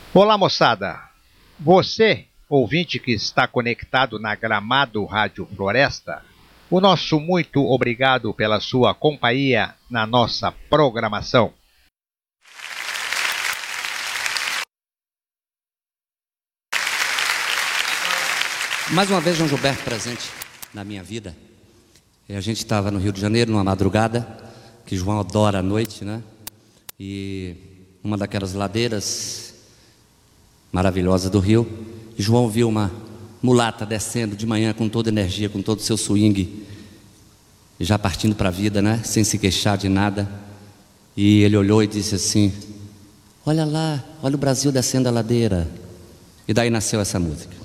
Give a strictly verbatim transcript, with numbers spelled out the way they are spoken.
Olá, moçada. Você, ouvinte que está conectado na Gramado Rádio Floresta, o nosso muito obrigado pela sua companhia na nossa programação. Mais uma vez, João Gilberto presente na minha vida. E a gente estava no Rio de Janeiro, numa madrugada, que João adora a noite, né? E uma daquelas ladeiras maravilhosas do Rio, e João viu uma mulata descendo de manhã com toda energia, com todo o seu swing, já partindo para a vida, né? Sem se queixar de nada. E ele olhou e disse assim: olha lá, olha o Brasil descendo a ladeira. E daí nasceu essa música.